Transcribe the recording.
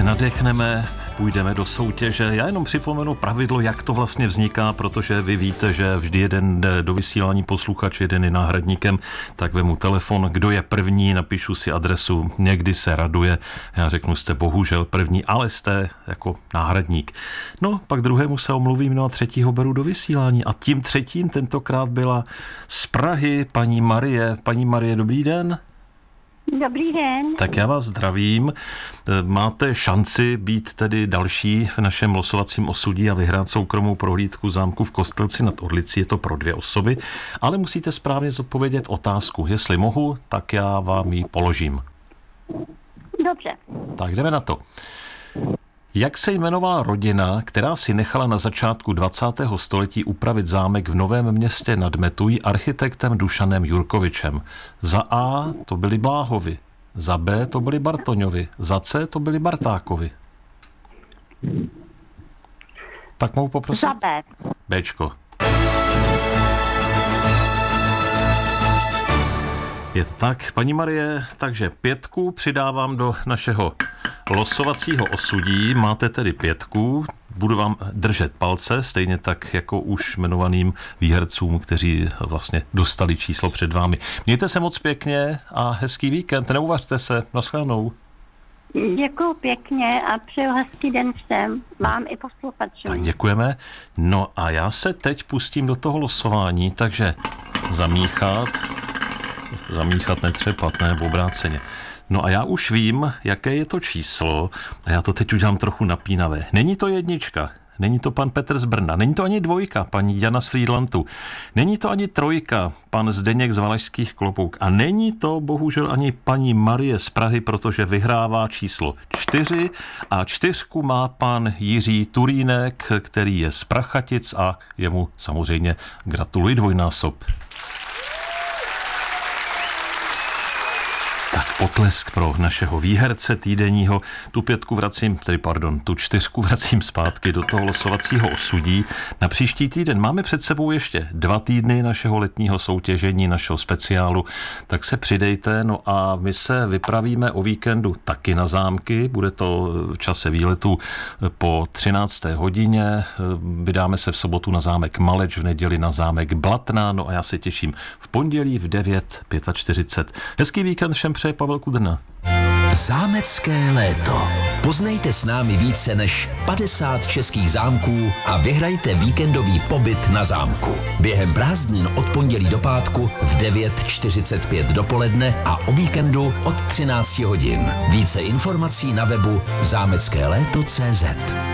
si nadechneme, půjdeme do soutěže. Já jenom připomenu pravidlo, jak to vlastně vzniká, protože vy víte, že vždy jeden jde do vysílání posluchač, jeden je náhradníkem, tak vemu telefon, kdo je první, napíšu si adresu, někdy se raduje, já řeknu, jste bohužel první, ale jste jako náhradník. No, pak druhému se omluvím, no a třetího beru do vysílání a tím třetím tentokrát byla z Prahy paní Marie. Paní Marie, dobrý den. Dobrý den. Tak já vás zdravím. Máte šanci být tedy další v našem losovacím osudí a vyhrát soukromou prohlídku zámku v Kostelci nad Orlicí. Je to pro 2 osoby, ale musíte správně zodpovědět otázku. Jestli mohu, tak já vám ji položím. Dobře. Tak jdeme na to. Jak se jmenovala rodina, která si nechala na začátku 20. století upravit zámek v Novém Městě nad Metují architektem Dušanem Jurkovičem? Za A to byli Bláhovi, za B to byli Bartoňovi, za C to byli Bartákovi. Tak mohu poprosit? Za B. Bčko. Je to tak, paní Marie, takže 5 přidávám do našeho losovacího osudí. Máte tedy 5, budu vám držet palce, stejně tak jako už jmenovaným výhercům, kteří vlastně dostali číslo před vámi. Mějte se moc pěkně a hezký víkend, neuvařte se, nashledanou. Děkuju pěkně a přeju hezký den všem, vám i posluchačům. Tak děkujeme. No a já se teď pustím do toho losování, takže zamíchat netřepat, ne, obráceně. No a já už vím, jaké je to číslo a já to teď udělám trochu napínavé. Není to 1, není to pan Petr z Brna, není to ani 2, paní Jana z Frýdlantu, není to ani 3, pan Zdeněk z Valašských Klopouk a není to bohužel ani paní Marie z Prahy, protože vyhrává číslo 4 a 4 má pan Jiří Turínek, který je z Prachatic a jemu samozřejmě gratuluji dvojnásob. Tak potlesk pro našeho výherce týdenního. Tu 4 vracím zpátky do toho losovacího osudí. Na příští týden máme před sebou ještě 2 týdny našeho letního soutěžení, našeho speciálu, tak se přidejte. No a my se vypravíme o víkendu taky na zámky. Bude to v čase výletu po 13. hodině. Vydáme se v sobotu na zámek Maleč, v neděli na zámek Blatná. No a já se těším v pondělí v 9:45. Hezký víkend všem přeje Pavel Kudrna. Zámecké léto. Poznejte s námi více než 50 českých zámků a vyhrajte víkendový pobyt na zámku. Během prázdnin od pondělí do pátku v 9:45 dopoledne a o víkendu od 13 hodin. Více informací na webu zameckéléto.cz.